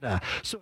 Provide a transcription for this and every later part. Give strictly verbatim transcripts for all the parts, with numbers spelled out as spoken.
So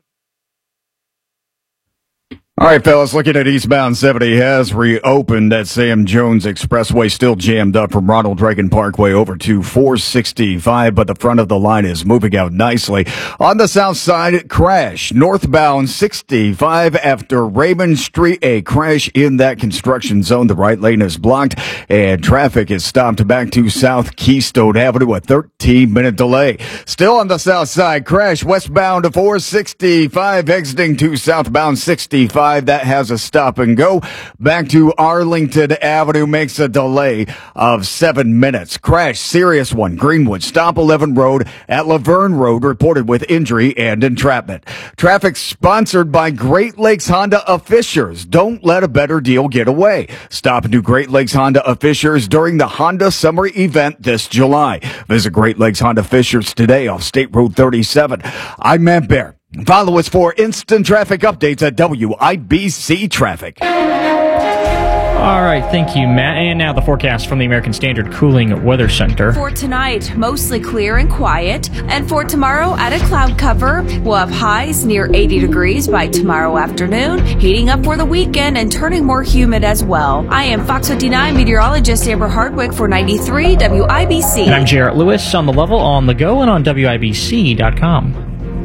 All right, fellas, looking at eastbound seventy has reopened at Sam Jones Expressway, still jammed up from Ronald Reagan Parkway over to four sixty-five, but the front of the line is moving out nicely. On the south side, crash northbound sixty-five after Raymond Street, a crash in that construction zone. The right lane is blocked and traffic is stopped back to South Keystone Avenue, a thirteen minute delay. Still on the south side, crash westbound to four sixty-five exiting to southbound sixty-five. That has a stop and go. Back to Arlington Avenue makes a delay of seven minutes. Crash, serious one. Greenwood, stop eleven Road at Laverne Road, reported with injury and entrapment. Traffic sponsored by Great Lakes Honda of Fishers. Don't let a better deal get away. Stop into Great Lakes Honda of Fishers during the Honda Summer Event this July. Visit Great Lakes Honda Fishers today off State Road thirty-seven. I'm Matt Bear. Follow us for instant traffic updates at W I B C Traffic. All right, thank you, Matt. And now the forecast from the American Standard Cooling Weather Center. For tonight, mostly clear and quiet. And for tomorrow, at a cloud cover, we'll have highs near eighty degrees by tomorrow afternoon, heating up for the weekend and turning more humid as well. I am Fox fifty-nine meteorologist Amber Hardwick for ninety-three W I B C. And I'm Jarrett Lewis on the level, on the go, and on W I B C dot com.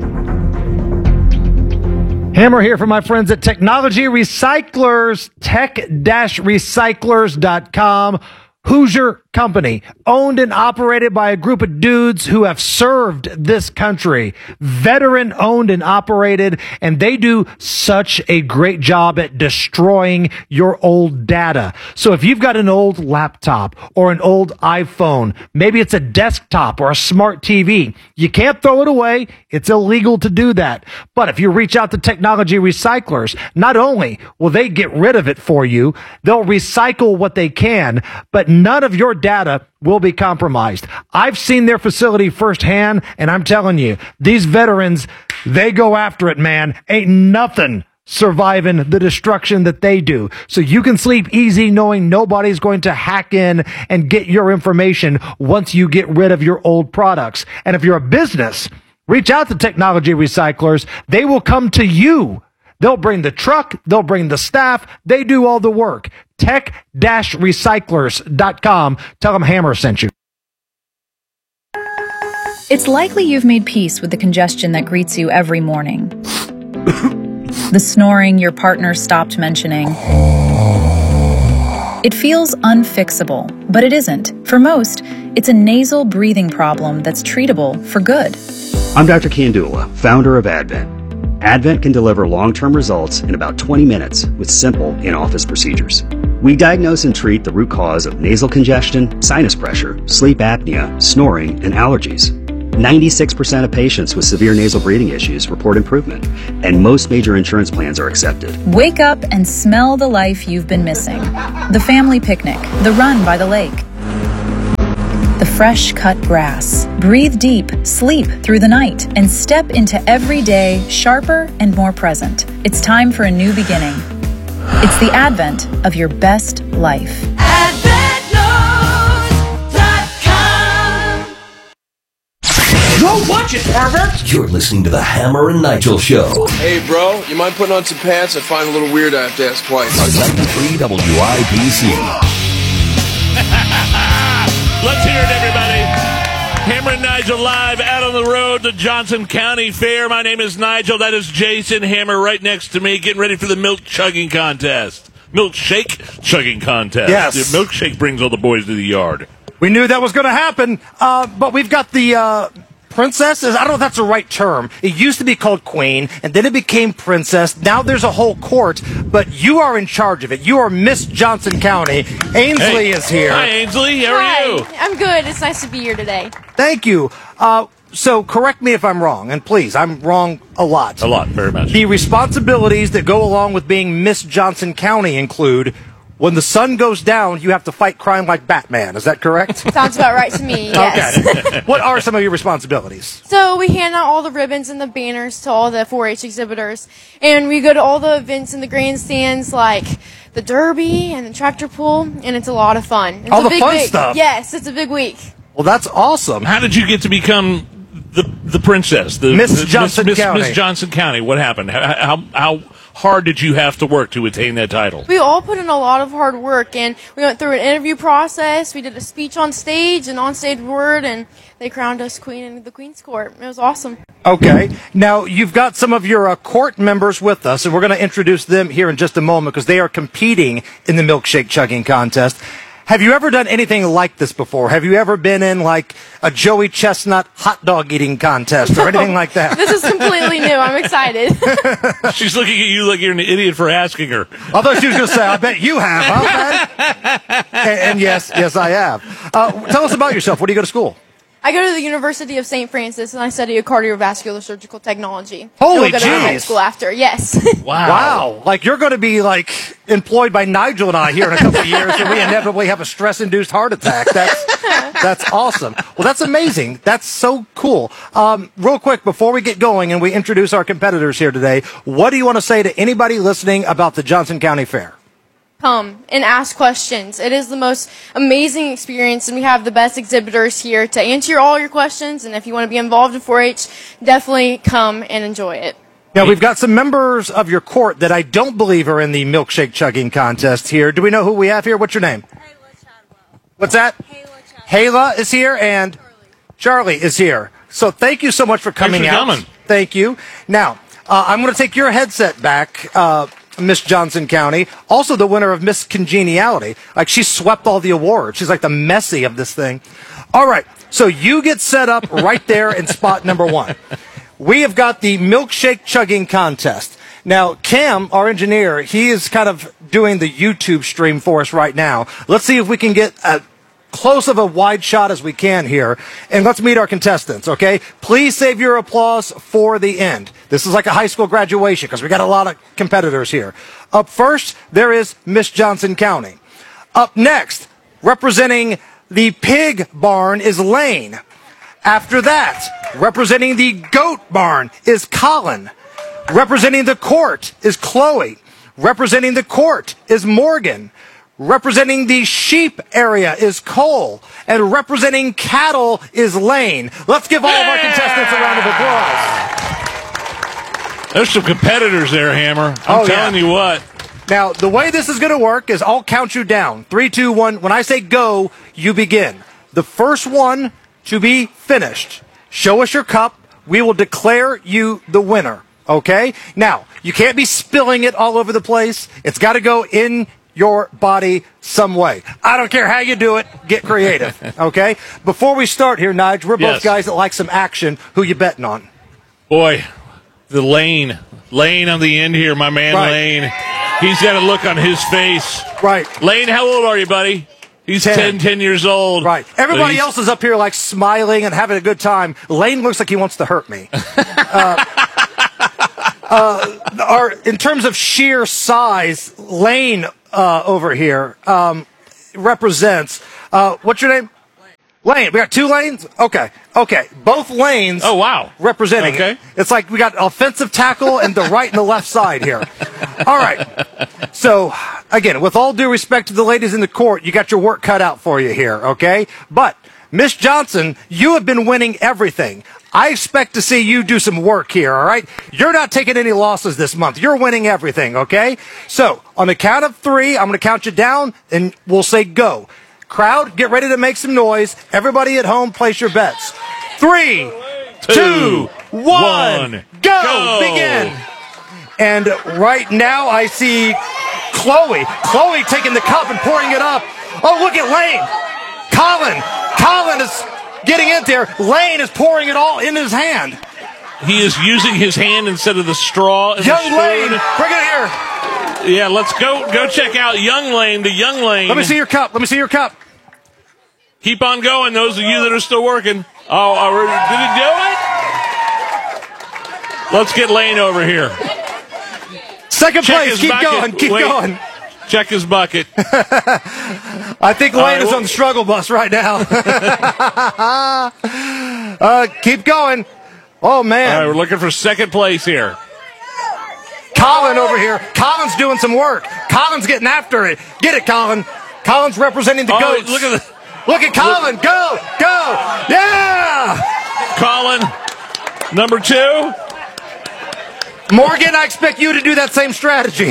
Hammer here for my friends at Technology Recyclers, tech dash recyclers dot com. Hoosier Company, owned and operated by a group of dudes who have served this country, veteran owned and operated, and they do such a great job at destroying your old data. So if you've got an old laptop or an old iPhone, maybe it's a desktop or a smart T V, you can't throw it away. It's illegal to do that. But if you reach out to Technology Recyclers, not only will they get rid of it for you, they'll recycle what they can, but none of your data will be compromised. I've seen their facility firsthand, and I'm telling you, these veterans, they go after it, man. Ain't nothing surviving the destruction that they do. So you can sleep easy knowing nobody's going to hack in and get your information once you get rid of your old products. And if you're a business, reach out to Technology Recyclers. They will come to you. They'll bring the truck. They'll bring the staff. They do all the work. tech dash recyclers dot com. Tell them Hammer sent you. It's likely you've made peace with the congestion that greets you every morning. The snoring your partner stopped mentioning. It feels unfixable, but it isn't. For most, it's a nasal breathing problem that's treatable for good. I'm Doctor Kandula, founder of Advent. Advent can deliver long-term results in about twenty minutes with simple in-office procedures. We diagnose and treat the root cause of nasal congestion, sinus pressure, sleep apnea, snoring, and allergies. ninety-six percent of patients with severe nasal breathing issues report improvement, and most major insurance plans are accepted. Wake up and smell the life you've been missing. The family picnic, the run by the lake, the fresh cut grass. Breathe deep, sleep through the night, and step into every day sharper and more present. It's time for a new beginning. It's the advent of your best life. advent news dot com. Go watch it, pervert! You're listening to the Hammer and Nigel Show. Hey, bro, you mind putting on some pants? I find it a little weird I have to ask twice. On ninety-three W I B C. Let's hear it, everybody. Hammer and Nigel live out on the road to Johnson County Fair. My name is Nigel. That is Jason Hammer right next to me, getting ready for the milk chugging contest. Milkshake chugging contest. Yes. The milkshake brings all the boys to the yard. We knew that was going to happen, uh, but we've got the uh, princess. I don't know if that's the right term. It used to be called queen, and then it became princess. Now there's a whole court, but you are in charge of it. You are Miss Johnson County. Ainsley Hey. is here. Hi, Ainsley. How are Hi, you? I'm good. It's nice to be here today. Thank you. Uh, so correct me if I'm wrong, and please, I'm wrong a lot. A lot, very much. The responsibilities that go along with being Miss Johnson County include, when the sun goes down, you have to fight crime like Batman. Is that correct? Sounds about right to me, yes. Okay. What are some of your responsibilities? So we hand out all the ribbons and the banners to all the four H exhibitors, and we go to all the events in the grandstands like the Derby and the tractor pull, and it's a lot of fun. It's All a the big fun week. stuff? Yes, it's a big week. Well, that's awesome. How did you get to become the the princess, the Miss the- Johnson Miss, County. Miss Johnson County. What happened? How, how how hard did you have to work to attain that title? We all put in a lot of hard work, and we went through an interview process. We did a speech on stage, an on-stage word, and they crowned us queen in the Queen's Court. It was awesome. Okay. Now, you've got some of your uh, court members with us, and we're going to introduce them here in just a moment because they are competing in the milkshake chugging contest. Have you ever done anything like this before? Have you ever been in, like, a Joey Chestnut hot dog eating contest or anything like that? This is completely new. I'm excited. She's looking at you like you're an idiot for asking her. I thought she was going to say, I bet you have, huh, man? and, and yes, yes, I have. Uh, tell us about yourself. Where do you go to school? I go to the University of Saint Francis, and I study cardiovascular surgical technology. Holy And we'll go to high jeez. school after. Yes. Wow. Wow. Like, you're going to be, like, employed by Nigel and I here in a couple of years, and we inevitably have a stress-induced heart attack. That's that's awesome. Well, that's amazing. That's so cool. Um, real quick, before we get going and we introduce our competitors here today, what do you want to say to anybody listening about the Johnson County Fair? Come and ask questions. It is the most amazing experience, and we have the best exhibitors here to answer all your questions. And if you want to be involved in four H, definitely come and enjoy it. Now, we've got some members of your court that I don't believe are in the milkshake chugging contest here. Do we know who we have here? What's your name? Hayla Chadwell. What's that? Hayla Chadwell. Hayla is here, and Charlie is here. So thank you so much for coming Thanks for out. coming. Thank you. Now, uh, I'm going to take your headset back, uh, Miss Johnson County, also the winner of Miss Congeniality. Like, she swept all the awards. She's like the Messi of this thing. All right, so you get set up right there in spot number one. We have got the milkshake chugging contest. Now, Cam, our engineer, he is kind of doing the YouTube stream for us right now. Let's see if we can get a close of a wide shot as we can here. And let's meet our contestants, okay? Please save your applause for the end. This is like a high school graduation because we got a lot of competitors here. Up first, there is Miss Johnson County. Up next, representing the pig barn is Lane. After that, representing the goat barn is Colin. Representing the court is Chloe. Representing the court is Morgan. Representing the sheep area is Cole. And representing cattle is Lane. Let's give all of our contestants a round of applause. There's some competitors there, Hammer. I'm Oh, telling yeah. you what. Now, the way this is going to work is I'll count you down. Three, two, one. When I say go, you begin. The first one to be finished. Show us your cup. We will declare you the winner. Okay? Now, you can't be spilling it all over the place. It's got to go in your body some way. I don't care how you do it. Get creative. Okay? Before we start here, Nige, we're both Yes. guys that like some action. Who you betting on? Boy, the Lane. Lane on the end here, my man Right. Lane. He's got a look on his face. Right. Lane, how old are you, buddy? He's Ten. ten, ten years old. Right. But Everybody he's- else is up here like smiling and having a good time. Lane looks like he wants to hurt me. uh, uh, our, in terms of sheer size, Lane uh, over here um, represents. Uh, what's your name? Lane. We got two lanes? Okay. Okay. Both lanes. Oh, wow. Representing. Okay. It's like we got offensive tackle and the right and the left side here. All right. So, again, with all due respect to the ladies in the court, you got your work cut out for you here, okay? But, Miss Johnson, you have been winning everything. I expect to see you do some work here, all right? You're not taking any losses this month. You're winning everything, okay? So, on the count of three, I'm going to count you down, and we'll say go. Crowd, get ready to make some noise. Everybody at home, place your bets. Three, two, Two, one, one, go! go. Begin. And right now I see Chloe. Chloe taking the cup and pouring it up. Oh, look at Lane. Colin. Colin is getting in there. Lane is pouring it all in his hand. He is using his hand instead of the straw. And Young the Lane, spoon. bring it here. Yeah, let's go go check out Young Lane, the Young Lane. Let me see your cup. Let me see your cup. Keep on going, those of you that are still working. Oh, are, did he do it? Let's get Lane over here. Second Check place. his Keep bucket. going. Keep Wait. going. Check his bucket. I think Lane right, is well- on the struggle bus right now. uh, keep going. Oh, man. All right, we're looking for second place here. Colin over here. Colin's doing some work. Colin's getting after it. Get it, Colin. Colin's representing the Oh, goats. look at the Look at Colin. Go. Go. Yeah. Colin. Number two. Morgan, I expect you to do that same strategy.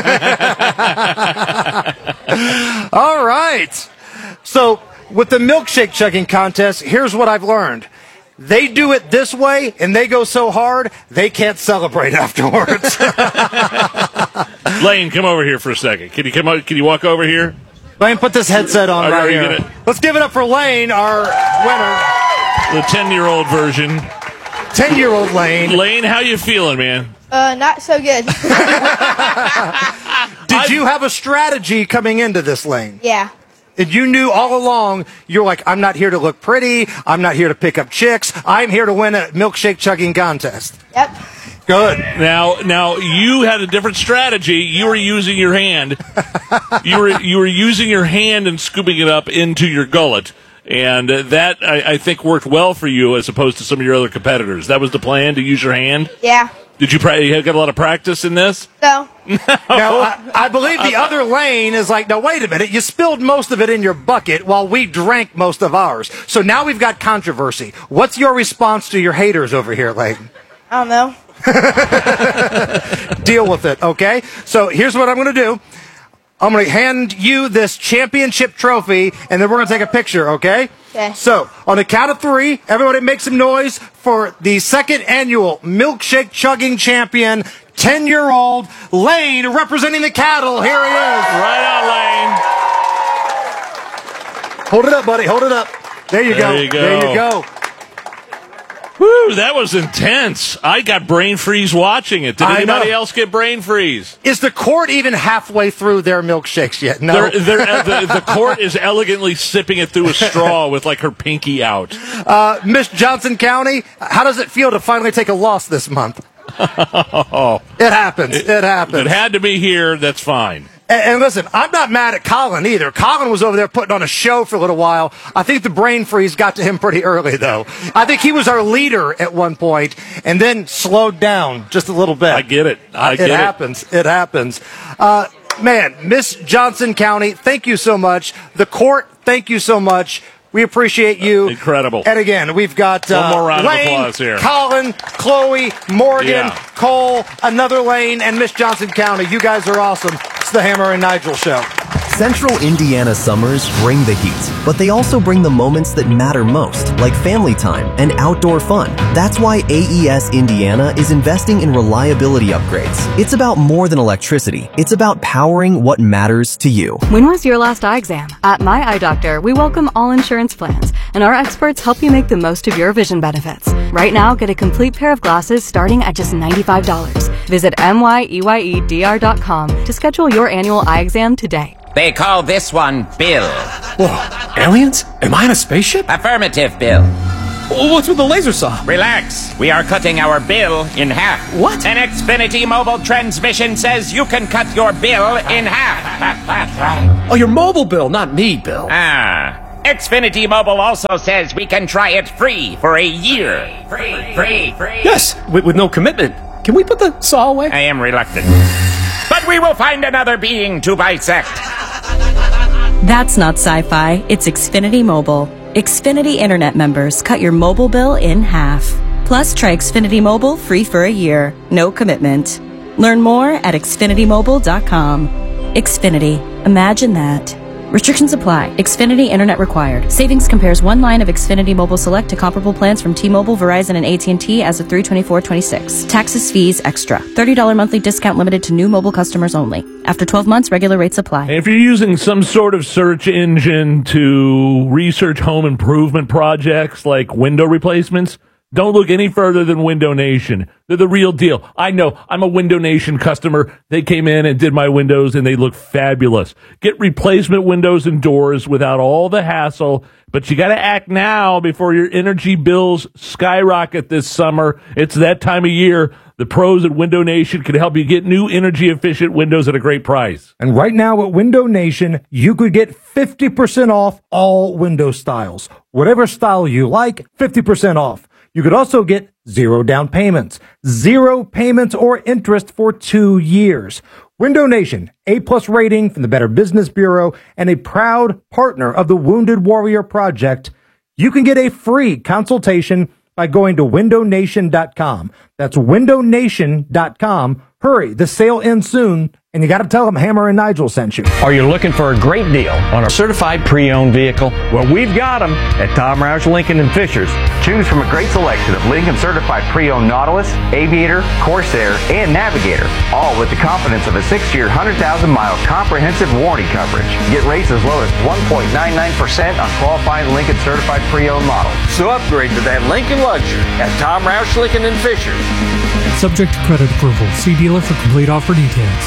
All right. So, with the milkshake chugging contest, here's what I've learned. They do it this way, and they go so hard, they can't celebrate afterwards. Lane, come over here for a second. Can you come? o- Can you walk over here? Lane, put this headset on Are- right are you here. gonna- Let's give it up for Lane, our winner. The ten-year-old version. ten-year-old Lane. Lane, how you feeling, man? Uh, not so good. Did you have a strategy coming into this, Lane? Yeah. And you knew all along, you're like, I'm not here to look pretty. I'm not here to pick up chicks. I'm here to win a milkshake chugging contest. Yep. Good. Now, now you had a different strategy. You were using your hand. You were you were using your hand and scooping it up into your gullet, and uh, that I, I think worked well for you as opposed to some of your other competitors. That was the plan, to use your hand. Yeah. Did you pra- you got a lot of practice in this? No. Now, I, I believe the other Lane is like, no, wait a minute. You spilled most of it in your bucket while we drank most of ours. So now we've got controversy. What's your response to your haters over here, Lane? I don't know. Deal with it, okay? So here's what I'm going to do. I'm going to hand you this championship trophy, and then we're going to take a picture, okay? Okay. So, on the count of three, everybody make some noise for the second annual milkshake chugging champion, ten-year-old Lane, representing the cattle. Here he is. Right on, Lane. Hold it up, buddy. Hold it up. There you go. There you go. There you go. Woo, that was intense. I got brain freeze watching it. Did I anybody know. else get brain freeze? Is the court even halfway through their milkshakes yet? No. They're, they're, uh, the, the court is elegantly sipping it through a straw with like her pinky out. Uh, Miss Johnson County, how does it feel to finally take a loss this month? Oh, It happens. It, happens. It had to be here. That's fine. And, and listen, I'm not mad at Colin either. Colin was over there putting on a show for a little while. I think the brain freeze got to him pretty early, though. I think he was our leader at one point and then slowed down just a little bit. I get it. I it get it. happens. It happens. Uh, man, Miss Johnson County, thank you so much. The court, thank you so much. We appreciate you. Incredible. And again, we've got uh, One more round of Lane, applause here. Colin, Chloe, Morgan, Yeah. Cole, another Lane, and Miss Johnson County. You guys are awesome. It's the Hammer and Nigel Show. Central Indiana summers bring the heat, but they also bring the moments that matter most, like family time and outdoor fun. That's why A E S Indiana is investing in reliability upgrades. It's about more than electricity. It's about powering what matters to you. When was your last eye exam? At My Eye Doctor, we welcome all insurance plans, and our experts help you make the most of your vision benefits. Right now, get a complete pair of glasses starting at just ninety-five dollars. Visit M Y E Y E D R dot com to schedule your annual eye exam today. They call this one Bill. Whoa, aliens? Am I in a spaceship? Affirmative, Bill. What's with the laser saw? Relax. We are cutting our bill in half. What? An Xfinity mobile transmission says you can cut your bill in half. Oh, your mobile bill, not me, Bill. Ah. Xfinity Mobile also says we can try it free for a year. Free, free, free. Yes, with, with no commitment. Can we put the saw away? I am reluctant. But we will find another being to bisect. That's not sci-fi, it's Xfinity Mobile. Xfinity Internet members cut your mobile bill in half. Plus, try Xfinity Mobile free for a year. No commitment. Learn more at Xfinity Mobile dot com. Xfinity. Imagine that. Restrictions apply. Xfinity Internet required. Savings compares one line of Xfinity Mobile Select to comparable plans from T-Mobile, Verizon, and A T and T as of three twenty-four twenty-six. Taxes, fees, extra. thirty dollars monthly discount limited to new mobile customers only. After twelve months, regular rates apply. If you're using some sort of search engine to research home improvement projects like window replacements, don't look any further than Window Nation. They're the real deal. I know. I'm a Window Nation customer. They came in and did my windows, and they look fabulous. Get replacement windows and doors without all the hassle, but you got to act now before your energy bills skyrocket this summer. It's that time of year. The pros at Window Nation can help you get new energy-efficient windows at a great price. And right now at Window Nation, you could get fifty percent off all window styles. Whatever style you like, fifty percent off. You could also get zero down payments, zero payments or interest for two years. Window Nation, A-plus rating from the Better Business Bureau, and a proud partner of the Wounded Warrior Project. You can get a free consultation by going to window nation dot com. That's window nation dot com. Hurry, the sale ends soon, and you got to tell them Hammer and Nigel sent you. Are you looking for a great deal on a certified pre-owned vehicle? Well, we've got them at Tom Roush Lincoln and Fishers. Choose from a great selection of Lincoln certified pre-owned Nautilus, Aviator, Corsair, and Navigator, all with the confidence of a six-year, one hundred thousand mile comprehensive warranty coverage. Get rates as low as one point nine nine percent on qualifying Lincoln certified pre-owned models. So upgrade to that Lincoln luxury at Tom Roush Lincoln and Fishers. Subject to credit approval. See dealer for complete offer details.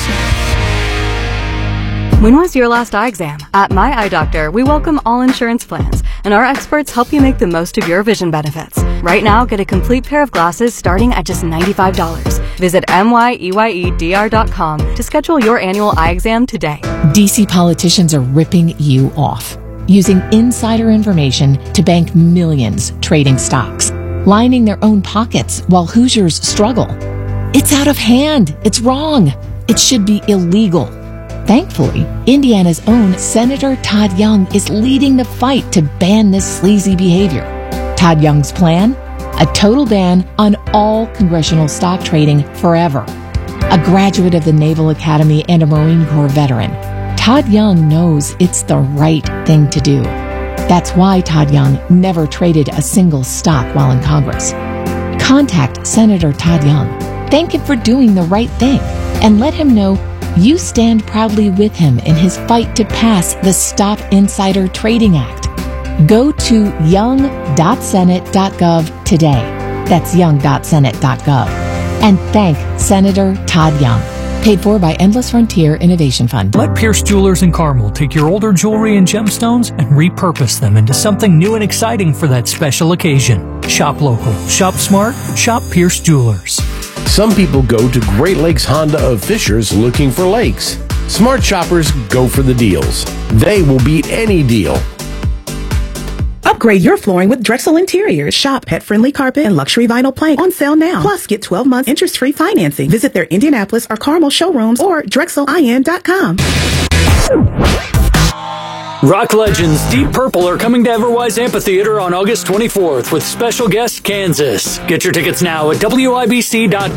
When was your last eye exam? At My Eye Doctor, we welcome all insurance plans, and our experts help you make the most of your vision benefits. Right now, get a complete pair of glasses starting at just ninety-five dollars. Visit M Y E Y E D R dot com to schedule your annual eye exam today. D C politicians are ripping you off, using insider information to bank millions trading stocks, lining their own pockets while Hoosiers struggle. It's out of hand. It's wrong. It should be illegal. Thankfully, Indiana's own Senator Todd Young is leading the fight to ban this sleazy behavior. Todd Young's plan? A total ban on all congressional stock trading forever. A graduate of the Naval Academy and a Marine Corps veteran, Todd Young knows it's the right thing to do. That's why Todd Young never traded a single stock while in Congress. Contact Senator Todd Young. Thank him for doing the right thing, and let him know you stand proudly with him in his fight to pass the Stop Insider Trading Act. Go to young dot senate dot gov today. That's young dot senate dot gov. And thank Senator Todd Young. Paid for by Endless Frontier Innovation Fund. Let Pierce Jewelers in Carmel take your older jewelry and gemstones and repurpose them into something new and exciting for that special occasion. Shop local, shop smart, shop Pierce Jewelers. Some people go to Great Lakes Honda of Fishers looking for lakes. Smart shoppers go for the deals. They will beat any deal. Upgrade your flooring with Drexel Interiors. Shop pet-friendly carpet and luxury vinyl plank on sale now. Plus, get twelve months interest-free financing. Visit their Indianapolis or Carmel showrooms or drexel I N dot com. Rock legends Deep Purple are coming to Everwise Amphitheater on August twenty-fourth with special guest Kansas. Get your tickets now at W I B C dot